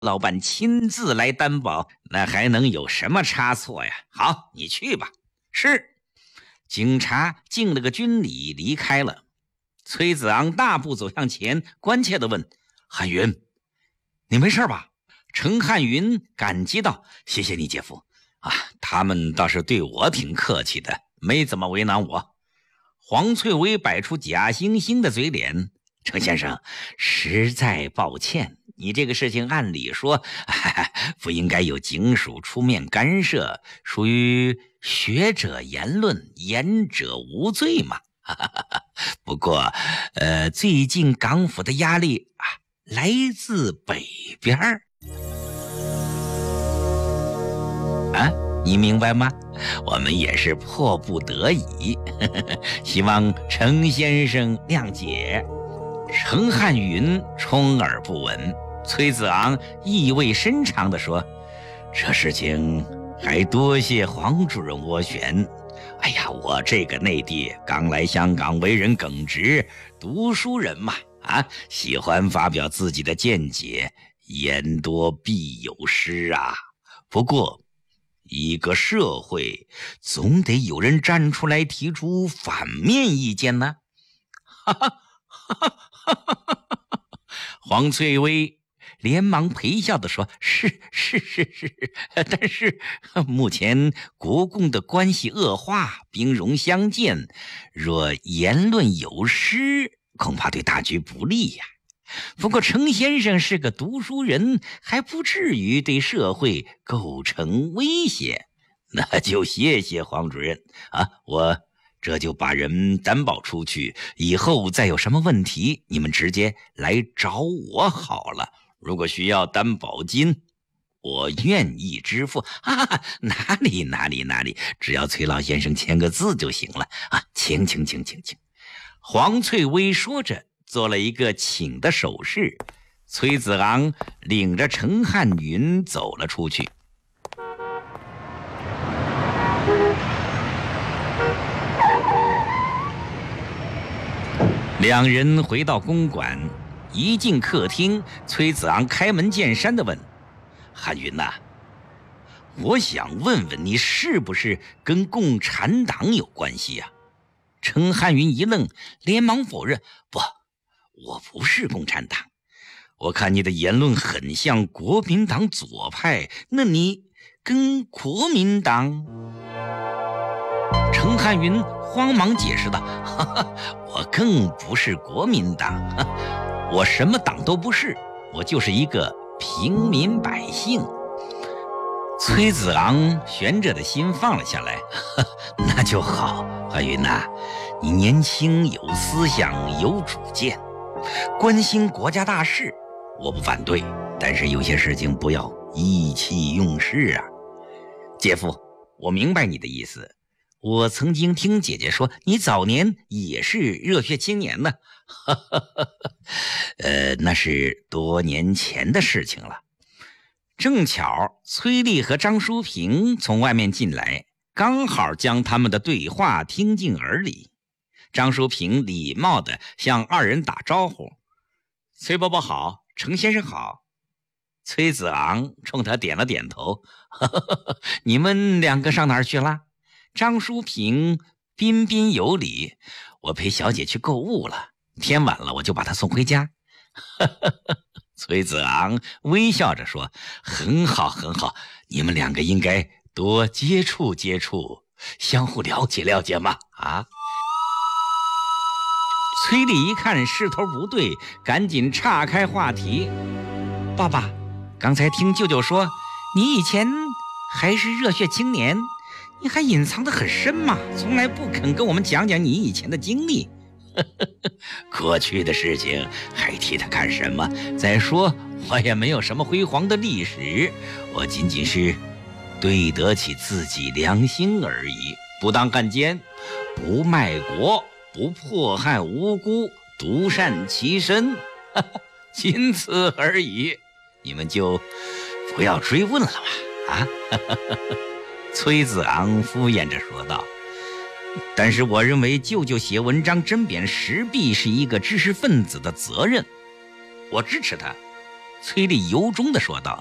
老板亲自来担保，那还能有什么差错呀？好，你去吧。是。警察敬了个军礼离开了。崔子昂大步走向前，关切地问：汉云，你没事吧？程汉云感激道：谢谢你姐夫啊，他们倒是对我挺客气的，没怎么为难我。黄翠薇摆出假惺惺的嘴脸：程先生，实在抱歉，你这个事情按理说不应该有警署出面干涉，属于学者言论，言者无罪嘛。不过最近港府的压力来自北边你明白吗？我们也是迫不得已，希望程先生谅解。程汉云充耳不闻，崔子昂意味深长地说：这事情还多谢黄主任斡旋。哎呀，我这个内地刚来香港，为人耿直，读书人嘛，喜欢发表自己的见解，言多必有失啊。不过一个社会总得有人站出来提出反面意见呢。黄翠薇连忙陪笑地说：是，但是目前国共的关系恶化，兵戎相见，若言论有失，恐怕对大局不利呀。不过程先生是个读书人，还不至于对社会构成威胁。那就谢谢黄主任我这就把人担保出去，以后再有什么问题，你们直接来找我好了。如果需要担保金，我愿意支付。哪里，只要崔老先生签个字就行了请。黄翠薇说着做了一个请的手势，崔子昂领着程汉云走了出去。两人回到公馆，一进客厅，崔子昂开门见山地问：汉云呐，我想问问你是不是跟共产党有关系呀？程汉云一愣，连忙否认：不，我不是共产党。我看你的言论很像国民党左派，那你跟国民党？程汉云慌忙解释道：我更不是国民党，我什么党都不是，我就是一个平民百姓。崔子昂悬着的心放了下来。那就好，汉云呐，你年轻有思想有主见，关心国家大事，我不反对，但是有些事情不要意气用事啊。姐夫，我明白你的意思。我曾经听姐姐说你早年也是热血青年呢。那是多年前的事情了。正巧崔丽和张淑平从外面进来，刚好将他们的对话听进耳里。张淑平礼貌地向二人打招呼：崔伯伯好，程先生好。崔子昂冲他点了点头：你们两个上哪儿去了？张淑平彬彬有礼：我陪小姐去购物了，天晚了我就把她送回家。崔子昂微笑着说：很好，你们两个应该多接触接触，相互了解嘛。崔丽一看势头不对，赶紧岔开话题：爸爸，刚才听舅舅说你以前还是热血青年，你还隐藏得很深嘛，从来不肯跟我们讲讲你以前的经历。过去的事情还提它干什么？再说我也没有什么辉煌的历史，我仅仅是对得起自己良心而已，不当汉奸，不卖国，不迫害无辜，独善其身，仅此而已，你们就不要追问了吧。崔子昂敷衍着说道：但是我认为舅舅写文章针砭时弊是一个知识分子的责任，我支持他。 崔丽由衷地说道。